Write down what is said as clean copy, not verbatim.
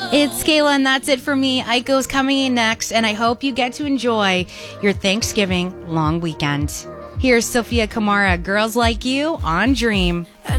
It's Kayla, and that's it for me. Aiko's coming in next, and I hope you get to enjoy your Thanksgiving long weekend. Here's Sophia Kamara, Girls Like You on Dream.